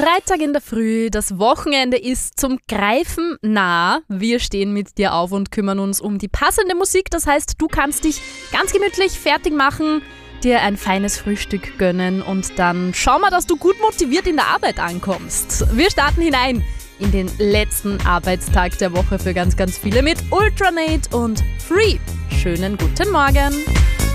Freitag in der Früh, das Wochenende ist zum Greifen nah. Wir stehen mit dir auf und kümmern uns um die passende Musik. Das heißt, du kannst dich ganz gemütlich fertig machen, dir ein feines Frühstück gönnen und dann schau mal, dass du gut motiviert in der Arbeit ankommst. Wir starten hinein in den letzten Arbeitstag der Woche für ganz, ganz viele mit Ultranate und Free. Schönen guten Morgen.